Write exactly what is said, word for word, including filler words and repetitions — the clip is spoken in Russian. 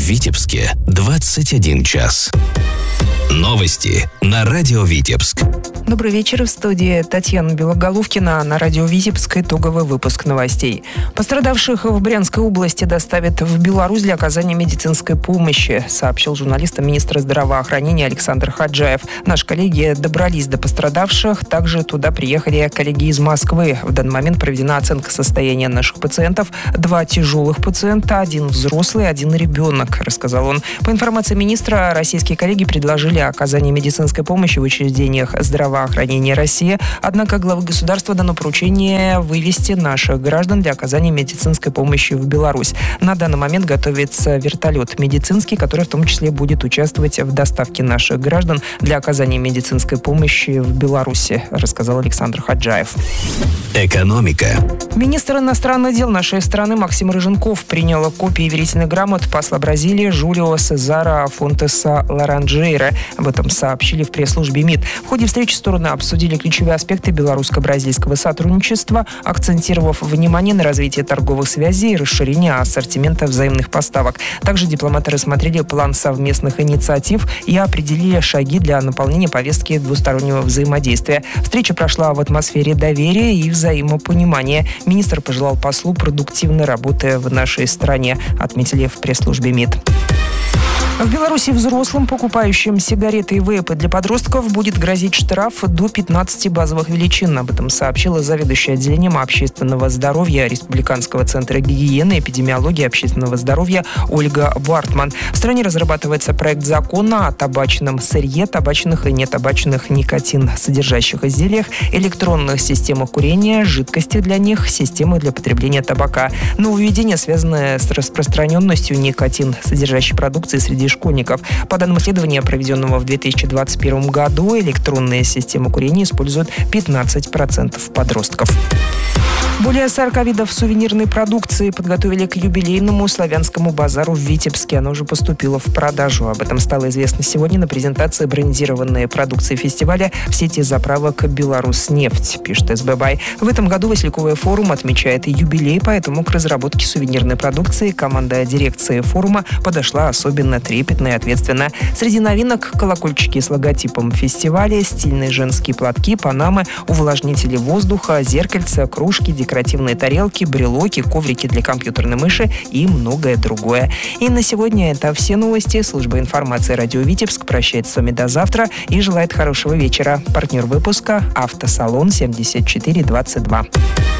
Витебске двадцать один час. Новости на радио Витебск. Добрый вечер. В студии Татьяна Белоголовкина. На радио Витебск итоговый выпуск новостей. Пострадавших в Брянской области доставят в Беларусь для оказания медицинской помощи, сообщил журналистам министр здравоохранения Александр Хаджаев. Наши коллеги добрались до пострадавших. Также туда приехали коллеги из Москвы. В данный момент проведена оценка состояния наших пациентов. Два тяжелых пациента, один взрослый, один ребенок, рассказал он. По информации министра, российские коллеги предложили оказание медицинской помощи в учреждениях здравоохранения России. Однако главе государства дано поручение вывести наших граждан для оказания медицинской помощи в Беларусь. На данный момент готовится вертолет медицинский, который в том числе будет участвовать в доставке наших граждан для оказания медицинской помощи в Беларуси, рассказал Александр Хаджаев. Экономика. Министр иностранных дел нашей страны Максим Рыженков принял копии верительных грамот посла Бразилии Жулио Сезара Фонтеса Ларанжейра. Об этом сообщили в пресс-службе МИД. В ходе встречи стороны обсудили ключевые аспекты белорусско-бразильского сотрудничества, акцентировав внимание на развитие торговых связей и расширение ассортимента взаимных поставок. Также дипломаты рассмотрели план совместных инициатив и определили шаги для наполнения повестки двустороннего взаимодействия. Встреча прошла в атмосфере доверия и взаимопонимания. Министр пожелал послу продуктивной работы в нашей стране, отметили в пресс-службе МИД. В Беларуси взрослым, покупающим сигареты и вейпы для подростков, будет грозить штраф до пятнадцати базовых величин. Об этом сообщила заведующая отделением общественного здоровья Республиканского центра гигиены и эпидемиологии общественного здоровья Ольга Бартман. В стране разрабатывается проект закона о табачном сырье, табачных и нетабачных никотин содержащих изделиях, электронных системах курения, жидкости для них, системы для потребления табака. Нововведение, связанное с распространенностью никотин содержащей продукции среди школьников. По данным исследования, проведенного в две тысячи двадцать первом году, электронные системы курения используют пятнадцать процентов подростков. Более сорока видов сувенирной продукции подготовили к юбилейному славянскому базару в Витебске. Оно уже поступило в продажу. Об этом стало известно сегодня на презентации брендированной продукции фестиваля в сети заправок «Беларуснефть», пишет эс бэ бай. В этом году Васильковый форум отмечает юбилей, поэтому к разработке сувенирной продукции команда дирекции форума подошла особенно трепетно и ответственно. Среди новинок – колокольчики с логотипом фестиваля, стильные женские платки, панамы, увлажнители воздуха, зеркальца, кружки, декоративные тарелки, брелоки, коврики для компьютерной мыши и многое другое. И на сегодня это все новости. Служба информации радио Витебск прощается с вами до завтра и желает хорошего вечера. Партнер выпуска – автосалон семьдесят четыре двадцать два.